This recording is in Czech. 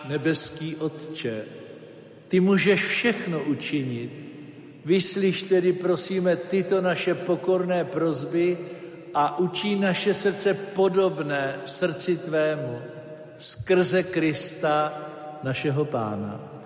Nebeský Otče, ty můžeš všechno učinit. Vyslyš tedy, prosíme, tyto naše pokorné prosby a učí naše srdce podobné srdci tvému skrze Krista, našeho Pána.